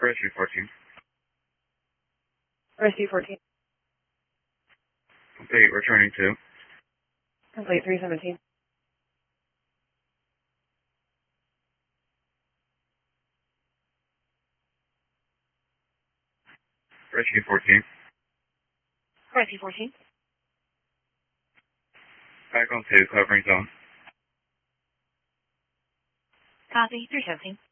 Rescue 14. Rescue 14. Complete, returning to. Complete 317. Rescue 14. Rescue 14. Back on 2, covering zone. Copy 317.